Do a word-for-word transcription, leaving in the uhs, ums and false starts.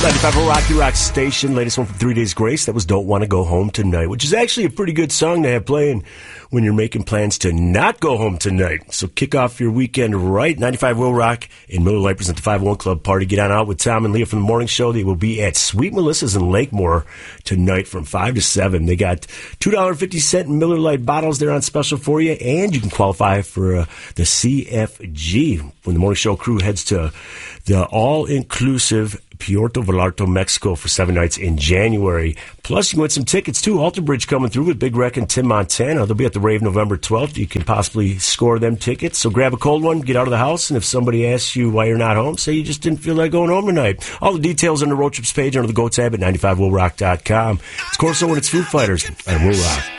ninety-five Rocky Rock Station. Latest one from Three Days Grace. That was Don't Want to Go Home Tonight, which is actually a pretty good song to have playing when you're making plans to not go home tonight. So kick off your weekend right. ninety-five Will Rock in Miller Lite present the five oh one Club Party. Get on out with Tom and Leah from the morning show. They will be at Sweet Melissa's in Lakemore tonight from five to seven. They got two dollars and fifty cents Miller Lite bottles there on special for you, and you can qualify for uh, the C F G when the morning show crew heads to the all-inclusive Puerto Vallarta, Mexico for seven nights in January. Plus, you can win some tickets, too. Alter Bridge coming through with Big Wreck and Tim Montana. They'll be at the Rave November twelfth. You can possibly score them tickets. So grab a cold one, get out of the house, and if somebody asks you why you're not home, say you just didn't feel like going home tonight. All the details on the Road Trips page under the Go tab at ninety-five will rock dot com. It's Corso and it's Foo Fighters and Will Rock.